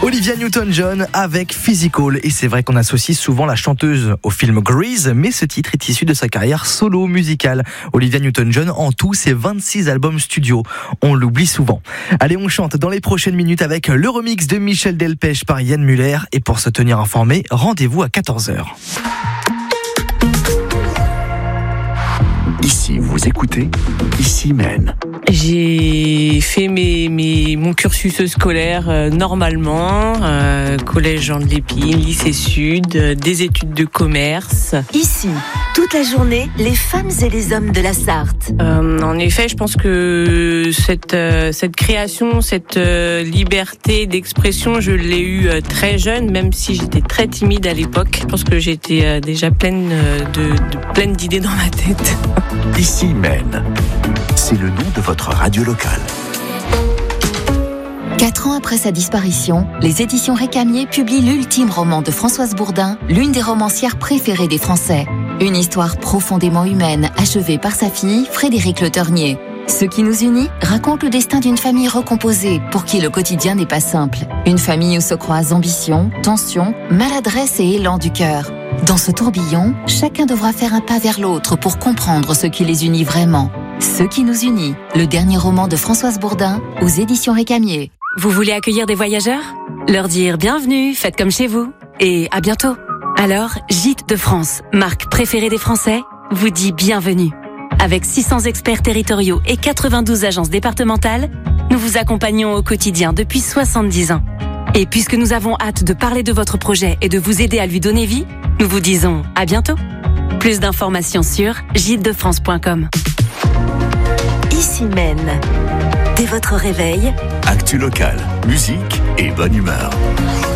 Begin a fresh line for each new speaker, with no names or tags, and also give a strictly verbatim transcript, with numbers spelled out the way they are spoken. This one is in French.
Olivia Newton-John avec Physical. Et c'est vrai qu'on associe souvent la chanteuse au film Grease, mais ce titre est issu de sa carrière solo musicale. Olivia Newton-John, en tout, c'est vingt-six albums studio. On l'oublie souvent. Allez, on chante dans les prochaines minutes avec le remix de Michel Delpech par Yann Muller. Et pour se tenir informé, rendez-vous à quatorze heures.
Ici, vous écoutez Ici Mène.
J'ai fait mes, mes, mon cursus scolaire euh, normalement, euh, collège Jean de Lépine, lycée Sud, euh, des études de commerce.
Ici, toute la journée, les femmes et les hommes de la Sarthe.
Euh, en effet, je pense que cette, euh, cette création, cette euh, liberté d'expression, je l'ai eue euh, très jeune, même si j'étais très timide à l'époque. Je pense que j'étais euh, déjà pleine, euh, de, de, pleine d'idées dans ma tête.
Ici Mène. C'est le nom de votre radio locale.
Quatre ans après sa disparition, les éditions Récamier publient l'ultime roman de Françoise Bourdin, l'une des romancières préférées des Français. Une histoire profondément humaine, achevée par sa fille, Frédérique Le Ternier. Ce qui nous unit raconte le destin d'une famille recomposée, pour qui le quotidien n'est pas simple. Une famille où se croisent ambition, tension, maladresse et élan du cœur. Dans ce tourbillon, chacun devra faire un pas vers l'autre pour comprendre ce qui les unit vraiment. Ce qui nous unit, le dernier roman de Françoise Bourdin, aux éditions Récamier.
Vous voulez accueillir des voyageurs ? Leur dire bienvenue, faites comme chez vous, et à bientôt. Alors, Gîtes de France, marque préférée des Français, vous dit bienvenue. Avec six cents experts territoriaux et quatre-vingt-douze agences départementales, nous vous accompagnons au quotidien depuis soixante-dix ans. Et puisque nous avons hâte de parler de votre projet et de vous aider à lui donner vie, nous vous disons à bientôt. Plus d'informations sur gîtes de france point com.
Ici Mène. Dès votre réveil,
Actu locale, musique et bonne humeur.